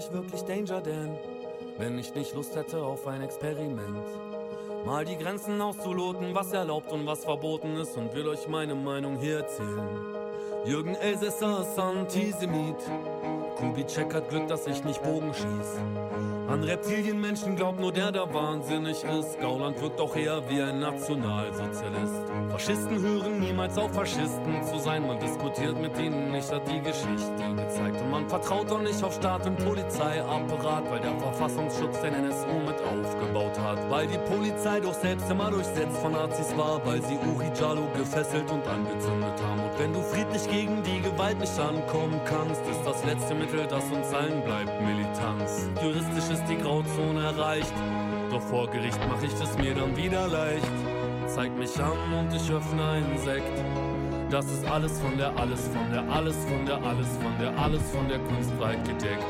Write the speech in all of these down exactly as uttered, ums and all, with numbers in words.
Wirklich Danger, denn wenn ich nicht Lust hätte auf ein Experiment, mal die Grenzen auszuloten, was erlaubt und was verboten ist, und will euch meine Meinung hier erzählen. Jürgen Elsässer ist Antisemit, Kubitschek hat Glück, dass ich nicht Bogen schieß. An Reptilienmenschen glaubt nur der, der wahnsinnig ist. Gauland wirkt auch eher wie ein Nationalsozialist. Faschisten hören niemals auf, Faschisten zu sein. Man diskutiert mit ihnen nicht, hat die Geschichte gezeigt. Und man vertraut auch nicht auf Staat und Polizeiapparat, weil der Verfassungsschutz den N S U mit aufgebaut hat. Weil die Polizei doch selbst immer durchsetzt von Nazis war, weil sie Uri Jallo gefesselt und angezündet haben. Und wenn du friedlich gegen die Gewalt nicht ankommen kannst, ist das letzte Mittel, das uns allen bleibt, Militanz. Juristisch ist die Grauzone erreicht, doch vor Gericht mach ich es mir dann wieder leicht. Zeig mich an und ich öffne einen Sekt. Das ist alles von der, alles von der, alles von der, alles von der, alles von der Kunst weit gedeckt.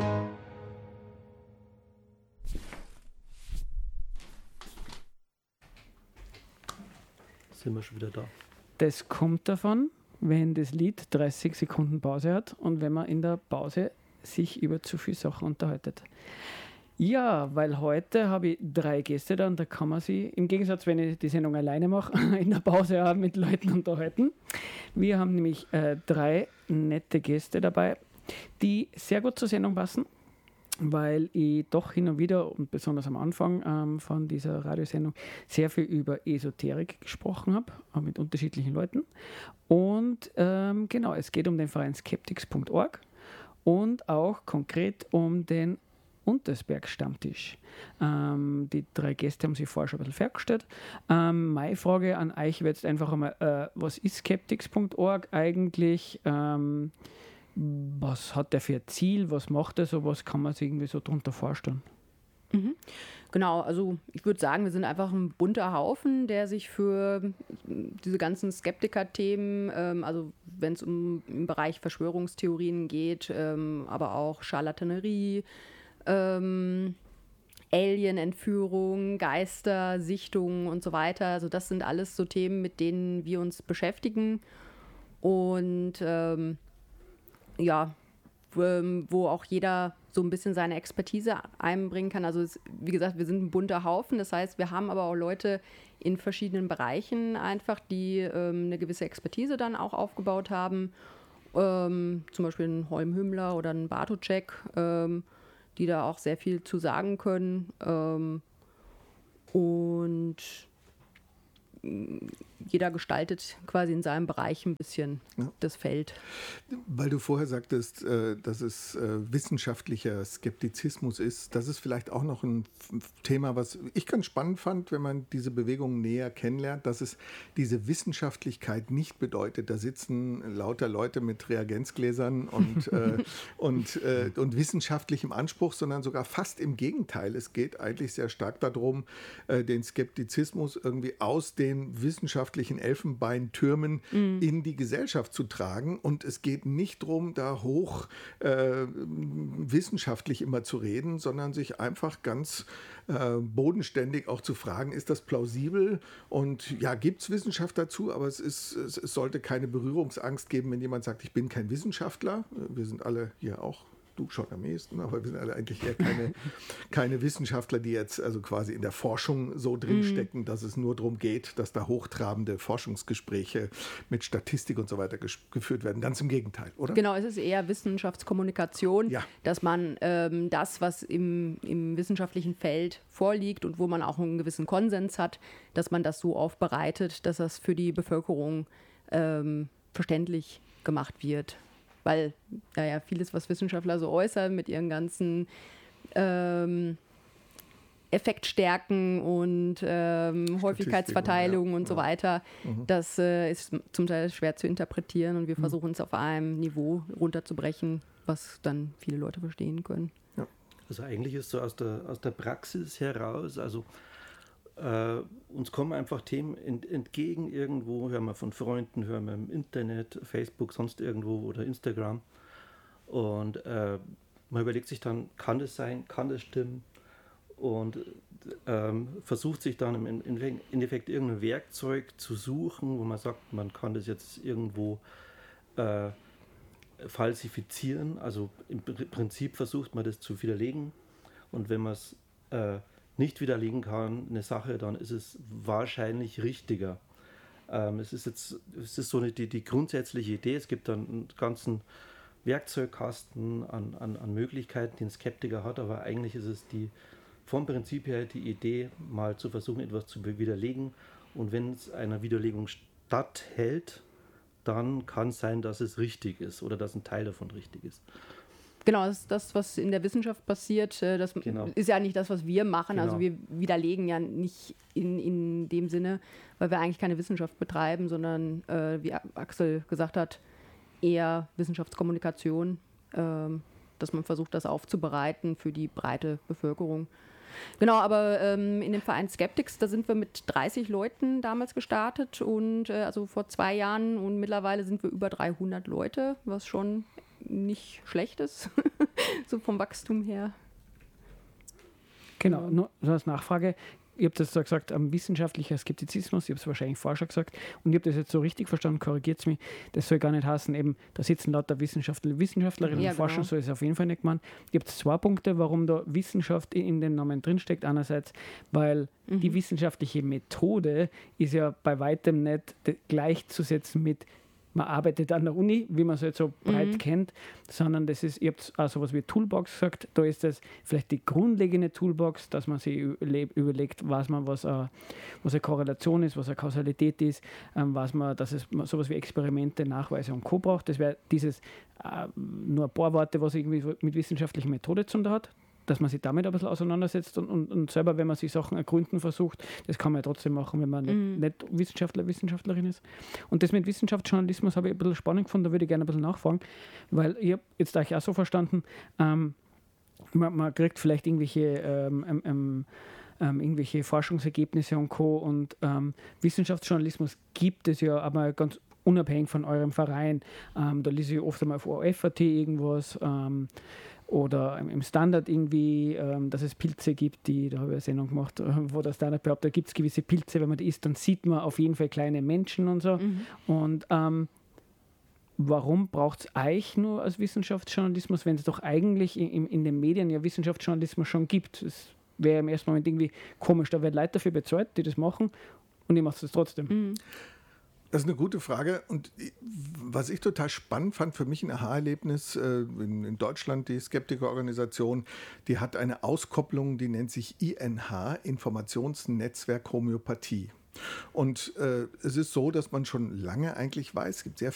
Sind wir schon wieder da. Das kommt davon, wenn das Lied dreißig Sekunden Pause hat und wenn man in der Pause sich über zu viele Sachen unterhaltet. Ja, weil heute habe ich drei Gäste da und da kann man sich, im Gegensatz, wenn ich die Sendung alleine mache, in der Pause auch mit Leuten unterhalten. Wir haben nämlich äh, drei nette Gäste dabei, die sehr gut zur Sendung passen, weil ich doch hin und wieder und besonders am Anfang ähm, von dieser Radiosendung sehr viel über Esoterik gesprochen habe, auch mit unterschiedlichen Leuten. Und ähm, genau, es geht um den Verein skeptics punkt org und auch konkret um den Untersberg-Stammtisch. Ähm, die drei Gäste haben sich vorher schon ein bisschen vorgestellt. Ähm, meine Frage an euch wäre jetzt einfach einmal, äh, was ist skeptics punkt org eigentlich? Ähm, was hat der für ein Ziel? Was macht er so? Was kann man sich irgendwie so darunter vorstellen? Mhm. Genau, also ich würde sagen, wir sind einfach ein bunter Haufen, der sich für diese ganzen Skeptiker-Themen, ähm, also wenn es um im Bereich Verschwörungstheorien geht, ähm, aber auch Charlatanerie, ähm, Alien-Entführung, Geister, Sichtungen und so weiter. Also das sind alles so Themen, mit denen wir uns beschäftigen und ähm, ja, wo auch jeder so ein bisschen seine Expertise einbringen kann. Also es, wie gesagt, wir sind ein bunter Haufen. Das heißt, wir haben aber auch Leute in verschiedenen Bereichen einfach, die ähm, eine gewisse Expertise dann auch aufgebaut haben. Ähm, zum Beispiel ein Holm Hümmler oder ein Bartoschek, ähm, die da auch sehr viel zu sagen können. Ähm, und jeder gestaltet quasi in seinem Bereich ein bisschen ja. das Feld. Weil du vorher sagtest, dass es wissenschaftlicher Skeptizismus ist, das ist vielleicht auch noch ein Thema, was ich ganz spannend fand, wenn man diese Bewegung näher kennenlernt, dass es diese Wissenschaftlichkeit nicht bedeutet, da sitzen lauter Leute mit Reagenzgläsern und, äh, und, äh, und wissenschaftlichem Anspruch, sondern sogar fast im Gegenteil. Es geht eigentlich sehr stark darum, äh, den Skeptizismus irgendwie aus den wissenschaftlichen Elfenbeintürmen mm. in die Gesellschaft zu tragen. Und es geht nicht darum, da hoch äh, wissenschaftlich immer zu reden, sondern sich einfach ganz äh, bodenständig auch zu fragen, ist das plausibel? Und ja, gibt es Wissenschaft dazu, aber es, ist, es, es sollte keine Berührungsangst geben, wenn jemand sagt, ich bin kein Wissenschaftler. Wir sind alle hier auch, du schon am ehesten, aber wir sind alle eigentlich eher keine, keine Wissenschaftler, die jetzt also quasi in der Forschung so drinstecken, mm. dass es nur darum geht, dass da hochtrabende Forschungsgespräche mit Statistik und so weiter ges- geführt werden. Ganz im Gegenteil, oder? Genau, es ist eher Wissenschaftskommunikation, ja. dass man ähm, das, was im, im wissenschaftlichen Feld vorliegt und wo man auch einen gewissen Konsens hat, dass man das so aufbereitet, dass das für die Bevölkerung ähm, verständlich gemacht wird. Weil, naja, vieles, was Wissenschaftler so äußern mit ihren ganzen ähm, Effektstärken und ähm, Häufigkeitsverteilungen und ja. so weiter, mhm. das äh, ist zum Teil schwer zu interpretieren und wir mhm. versuchen es auf einem Niveau runterzubrechen, was dann viele Leute verstehen können. Ja. Also eigentlich ist so aus der, aus der Praxis heraus, also Uh, uns kommen einfach Themen ent, entgegen irgendwo, hören wir von Freunden, hören wir im Internet, Facebook, sonst irgendwo oder Instagram. Und uh, man überlegt sich dann, kann das sein, kann das stimmen? Und ähm, versucht sich dann im Endeffekt irgendein Werkzeug zu suchen, wo man sagt, man kann das jetzt irgendwo äh, falsifizieren. Also im Prinzip versucht man das zu widerlegen. Und wenn man es äh, nicht widerlegen kann, eine Sache, dann ist es wahrscheinlich richtiger. Ähm, es ist jetzt, es ist so eine, die, die grundsätzliche Idee. Es gibt dann einen ganzen Werkzeugkasten an, an, an Möglichkeiten, die ein Skeptiker hat, aber eigentlich ist es die vom Prinzip her die Idee, mal zu versuchen, etwas zu widerlegen. Und wenn es einer Widerlegung statthält, dann kann es sein, dass es richtig ist oder dass ein Teil davon richtig ist. Genau, das ist das, was in der Wissenschaft passiert. Das genau. ist ja nicht das, was wir machen. Genau. Also wir widerlegen ja nicht in, in dem Sinne, weil wir eigentlich keine Wissenschaft betreiben, sondern, äh, wie Axel gesagt hat, eher Wissenschaftskommunikation, äh, dass man versucht, das aufzubereiten für die breite Bevölkerung. Genau, aber ähm, in dem Verein Skeptics, da sind wir mit dreißig Leuten damals gestartet und äh, also vor zwei Jahren und mittlerweile sind wir über dreihundert Leute, was schon nicht schlecht ist, so vom Wachstum her. Genau, nur so als Nachfrage. Ihr habt das so gesagt, um, wissenschaftlicher Skeptizismus, ich habe es wahrscheinlich vorher schon gesagt, und ich habe das jetzt so richtig verstanden, korrigiert es mich, das soll gar nicht heißen, eben, da sitzen lauter Wissenschaftler, Wissenschaftlerinnen ja, und forschen, genau. so ist es auf jeden Fall nicht gemeint. Ihr habt zwei Punkte, warum da Wissenschaft in, in dem Namen drinsteckt. Einerseits, weil mhm. die wissenschaftliche Methode ist ja bei weitem nicht gleichzusetzen mit man arbeitet an der Uni, wie man es jetzt so breit mhm. kennt, sondern das ist, ihr habt auch sowas wie Toolbox gesagt, da ist das vielleicht die grundlegende Toolbox, dass man sich überlegt, was man, was, uh, was eine Korrelation ist, was eine Kausalität ist, um, was man, dass es sowas wie Experimente, Nachweise und Co. braucht. Das wäre dieses, uh, nur ein paar Worte, was irgendwie mit wissenschaftlicher Methode zu tun hat, dass man sich damit ein bisschen auseinandersetzt und, und, und selber, wenn man sich Sachen ergründen versucht, das kann man ja trotzdem machen, wenn man Mhm. nicht, nicht Wissenschaftler, Wissenschaftlerin ist. Und das mit Wissenschaftsjournalismus habe ich ein bisschen spannend gefunden, da würde ich gerne ein bisschen nachfragen, weil ich habe jetzt euch auch so verstanden, ähm, man, man kriegt vielleicht irgendwelche, ähm, ähm, ähm, irgendwelche Forschungsergebnisse und Co. und ähm, Wissenschaftsjournalismus gibt es ja aber ganz unabhängig von eurem Verein. Ähm, da lese ich oft einmal auf O F A T irgendwas, ähm, oder im Standard irgendwie, ähm, dass es Pilze gibt, die, da habe ich eine Sendung gemacht, wo der Standard behauptet, da gibt es gewisse Pilze, wenn man die isst, dann sieht man auf jeden Fall kleine Menschen und so. Mhm. Und ähm, warum braucht es euch nur als Wissenschaftsjournalismus, wenn es doch eigentlich in, in den Medien ja Wissenschaftsjournalismus schon gibt? Das wäre im ersten Moment irgendwie komisch, da werden Leute dafür bezahlt, die das machen und ich mache es trotzdem. Mhm. Das ist eine gute Frage und was ich total spannend fand, für mich ein Aha-Erlebnis, äh, in, in Deutschland die Skeptiker-Organisation, die hat eine Auskopplung, die nennt sich I N H, Informationsnetzwerk Homöopathie. Und äh, es ist so, dass man schon lange eigentlich weiß, es gibt sehr